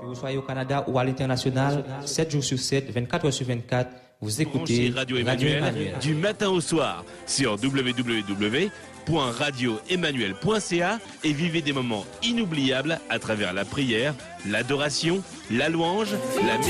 Que vous soyez au Canada ou à l'international, 7 jours sur 7, 24 heures sur 24, vous écoutez Radio Emmanuel du matin au soir sur www.radioemmanuel.ca et vivez des moments inoubliables à travers la prière, l'adoration, la louange, la